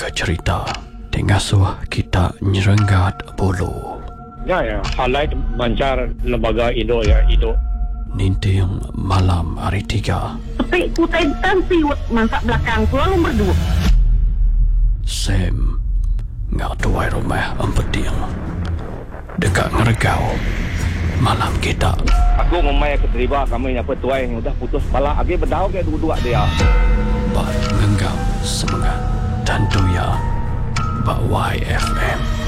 ke cerita tengah suah kita nyerenggat bulu. Ya, highlight bancar lembaga Indo ya, Indo. Ninting malam hari 3. Tapi ku tentan siwet masak belakang ku lalu berdua. Sam ngak tuai rumah empeting. Dekat ngeregau malam kita. Aku ngomai keterima kami apa tuai yang udah putus malah agi berdau ke dua-dua dia. Bak ngenggam semangat dan doya Bak YFM.